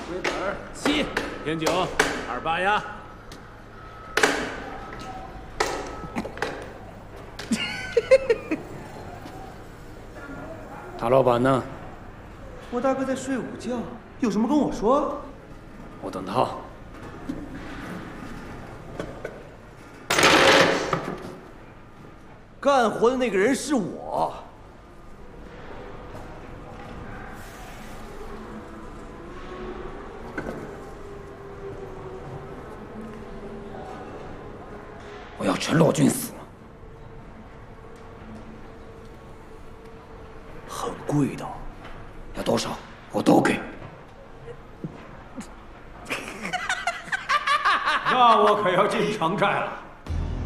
龟子儿7，天928呀。大老板呢？ 我大哥在睡午觉，有什么跟我说？ 我等他。 干活的那个人是我。 我要全洛军死。 很贵的。 要多少我都给。 那我可要进城寨了。